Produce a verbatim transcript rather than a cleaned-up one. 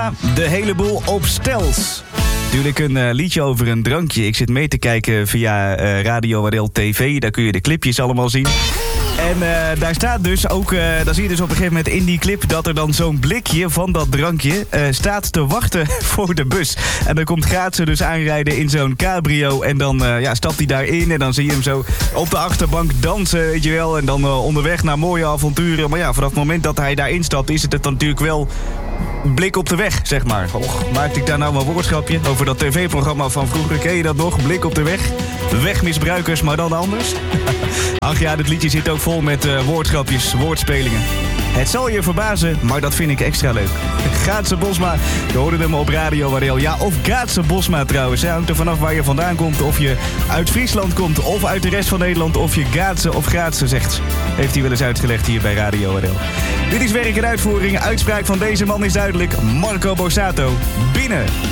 De hele boel op stels. Natuurlijk een uh, liedje over een drankje. Ik zit mee te kijken via uh, Radio Wadel T V. Daar kun je de clipjes allemaal zien. En uh, daar staat dus ook, uh, daar zie je dus op een gegeven moment in die clip... dat er dan zo'n blikje van dat drankje uh, staat te wachten voor de bus. En dan komt Gaatse dus aanrijden in zo'n cabrio... en dan uh, ja, stapt hij daarin en dan zie je hem zo op de achterbank dansen, weet je wel... en dan uh, onderweg naar mooie avonturen. Maar ja, vanaf het moment dat hij daarin stapt... is het dan natuurlijk wel blik op de weg, zeg maar. Och, maakte ik daar nou een woordschapje over dat tv-programma van vroeger? Ken je dat nog? Blik op de weg. Wegmisbruikers, maar dan anders. Ach ja, dit liedje zit ook vol met uh, woordschapjes, woordspelingen. Het zal je verbazen, maar dat vind ik extra leuk. Gaatse Bosma, je hoorde hem op Radio Wadel. Ja, of Gaatse Bosma trouwens. Het hangt er vanaf waar je vandaan komt. Of je uit Friesland komt, of uit de rest van Nederland. Of je Gaatse of Gaatse zegt. Heeft hij wel eens uitgelegd hier bij Radio Wadel. Dit is werk en uitvoering. Uitspraak van deze man is duidelijk. Marco Borsato. Binnen.